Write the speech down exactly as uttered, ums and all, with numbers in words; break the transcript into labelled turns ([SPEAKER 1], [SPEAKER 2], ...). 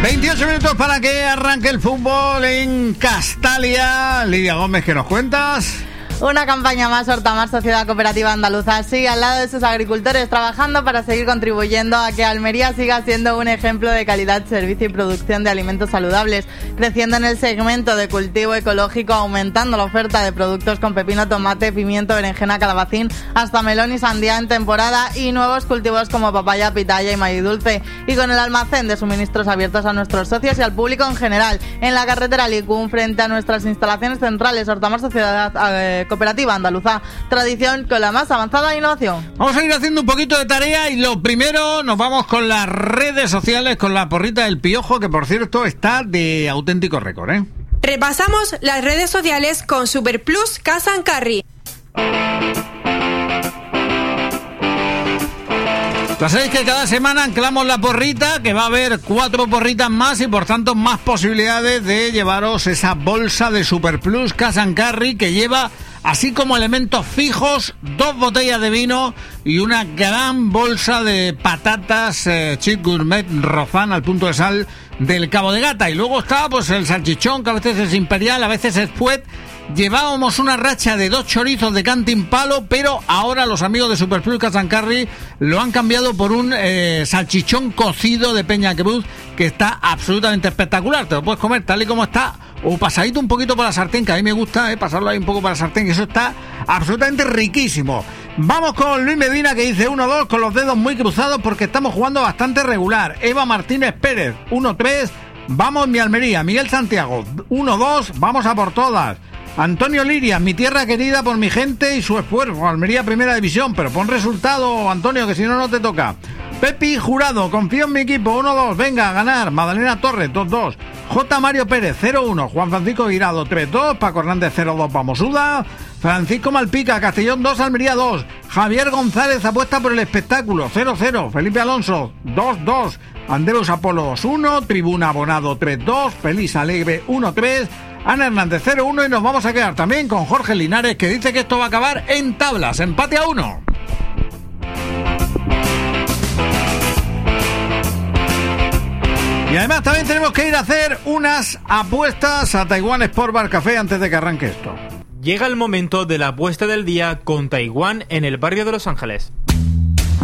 [SPEAKER 1] veintiocho minutos para que arranque el fútbol en Castalia. Lidia Gómez, ¿qué nos cuentas?
[SPEAKER 2] Una campaña más, Hortamar Sociedad Cooperativa Andaluza sigue al lado de sus agricultores trabajando para seguir contribuyendo a que Almería siga siendo un ejemplo de calidad, servicio y producción de alimentos saludables, creciendo en el segmento de cultivo ecológico, aumentando la oferta de productos con pepino, tomate, pimiento, berenjena, calabacín, hasta melón y sandía en temporada y nuevos cultivos como papaya, pitaya y maíz dulce, y con el almacén de suministros abiertos a nuestros socios y al público en general. En la carretera Licún, frente a nuestras instalaciones centrales, Hortamar Sociedad eh, Cooperativa Andaluza, tradición con la más avanzada innovación.
[SPEAKER 1] Vamos a ir haciendo un poquito de tarea y lo primero nos vamos con las redes sociales, con la porrita del Piojo, que por cierto está de auténtico récord, ¿eh?
[SPEAKER 3] Repasamos las redes sociales con Superplus Cash and Carry.
[SPEAKER 1] Ya sabéis que cada semana anclamos la porrita, que va a haber cuatro porritas más y por tanto más posibilidades de llevaros esa bolsa de Superplus Cash and Carry, que lleva, así como elementos fijos, dos botellas de vino y una gran bolsa de patatas eh, Chip Gourmet Rozán al punto de sal del Cabo de Gata. Y luego está pues el salchichón, que a veces es imperial, a veces es fuet. Llevábamos una racha de dos chorizos de Cantin Palo, pero ahora los amigos de Superplus Cash and Carry lo han cambiado por un eh, salchichón cocido de Peña Cruz, que está absolutamente espectacular. Te lo puedes comer tal y como está, o pasadito un poquito por la sartén, que a mí me gusta eh, pasarlo ahí un poco por la sartén, que eso está absolutamente riquísimo. Vamos con Luis Medina, que dice uno dos con los dedos muy cruzados porque estamos jugando bastante regular. Eva Martínez Pérez, uno tres, vamos mi Almería. Miguel Santiago, uno dos, vamos a por todas. Antonio Liria, mi tierra querida por mi gente y su esfuerzo. Almería Primera División, pero pon resultado, Antonio, que si no, no te toca. Pepi Jurado, confío en mi equipo, uno dos, venga a ganar. Magdalena Torres, dos dos. J. Mario Pérez, cero uno. Juan Francisco Guirado, tres dos. Paco Hernández, cero dos, vamos Uda. Francisco Malpica, Castellón dos, Almería dos. Javier González apuesta por el espectáculo, cero cero. Felipe Alonso, dos dos. Andrés Apolo, dos uno. Tribuna Abonado, tres dos. Feliz Alegre, uno tres. Ana Hernández, cero uno, y nos vamos a quedar también con Jorge Linares, que dice que esto va a acabar en tablas, empate a uno. Y además también tenemos que ir a hacer unas apuestas a Taiwán Sport Bar Café antes de que arranque esto.
[SPEAKER 4] Llega el momento de la apuesta del día con Taiwán en el barrio de Los Ángeles.